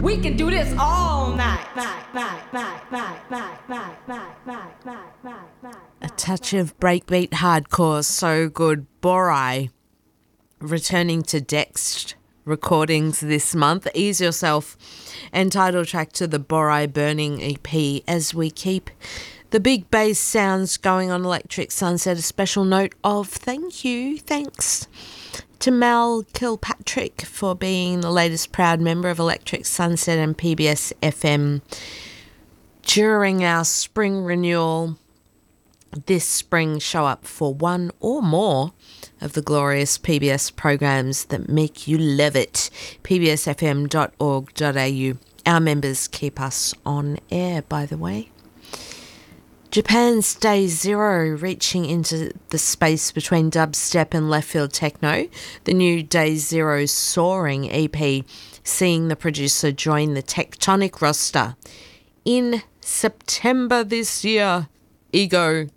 We can do this all night. A touch of breakbeat hardcore, so good. Borai, returning to Dext recordings this month. Ease Yourself, and title track to the Borai Burning EP. As we keep the big bass sounds going on Electric Sunset, a special note of thanks to Mel Kilpatrick for being the latest proud member of Electric Sunset and PBS FM during our spring renewal. This spring, show up for one or more of the glorious PBS programs that make you love it. pbsfm.org.au. Our members keep us on air, by the way. Japan's Day Zero, reaching into the space between dubstep and left field techno. The new Day Zero Soaring EP, seeing the producer join the Tectonic roster in September this year. Ego